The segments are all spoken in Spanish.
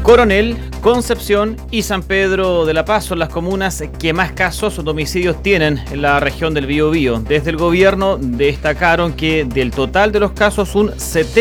Coronel, Concepción y San Pedro de la Paz son las comunas que más casos de homicidios tienen en la región del Biobío. Desde el gobierno destacaron que del total de los casos un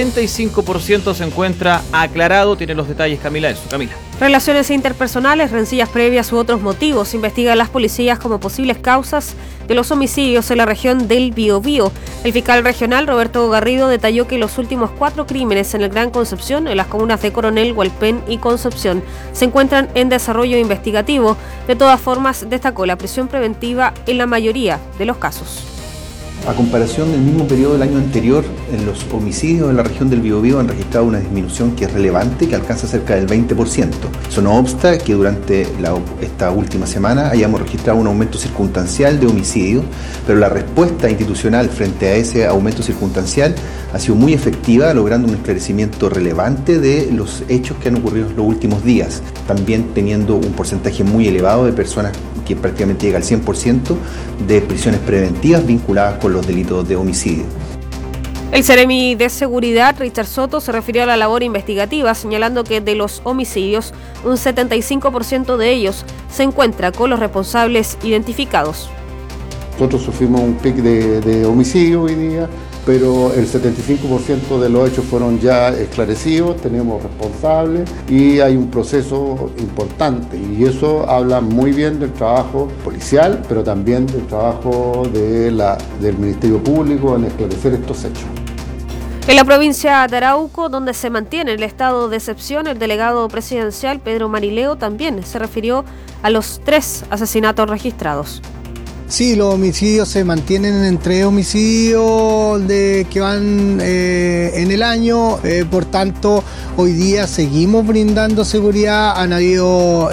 75% se encuentra aclarado. Tienen los detalles Camila Elso. Camila. Relaciones interpersonales, rencillas previas u otros motivos investigan las policías como posibles causas de los homicidios en la región del Biobío. El fiscal regional Roberto Garrido detalló que los últimos 4 crímenes en el Gran Concepción, en las comunas de Coronel, Hualpén y Concepción, se encuentran en desarrollo investigativo. De todas formas, destacó la prisión preventiva en la mayoría de los casos. A comparación del mismo periodo del año anterior, en los homicidios en la región del Biobío han registrado una disminución que es relevante, que alcanza cerca del 20%. Eso no obsta que durante esta última semana hayamos registrado un aumento circunstancial de homicidios, pero la respuesta institucional frente a ese aumento circunstancial ha sido muy efectiva, logrando un esclarecimiento relevante de los hechos que han ocurrido en los últimos días, también teniendo un porcentaje muy elevado de personas que prácticamente llega al 100% de prisiones preventivas vinculadas con los delitos de homicidio. El Seremi de Seguridad, Richard Soto, se refirió a la labor investigativa, señalando que de los homicidios, un 75% de ellos se encuentra con los responsables identificados. Nosotros sufrimos un pic de homicidio hoy día, pero el 75% de los hechos fueron ya esclarecidos, tenemos responsables y hay un proceso importante, y eso habla muy bien del trabajo policial, pero también del trabajo del Ministerio Público en esclarecer estos hechos. En la provincia de Arauco, donde se mantiene el estado de excepción, el delegado presidencial Pedro Marileo también se refirió a los 3 asesinatos registrados. Sí, los homicidios se mantienen entre homicidios que van en el año, por tanto hoy día seguimos brindando seguridad. Han habido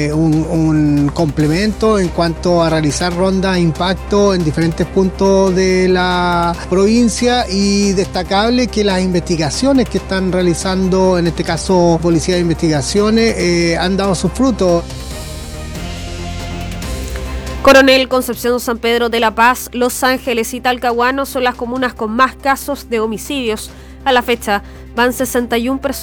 un complemento en cuanto a realizar rondas de impacto en diferentes puntos de la provincia, y destacable que las investigaciones que están realizando, en este caso Policía de Investigaciones, han dado sus frutos. Coronel, Concepción, San Pedro de la Paz, Los Ángeles y Talcahuano son las comunas con más casos de homicidios. A la fecha van 61 personas.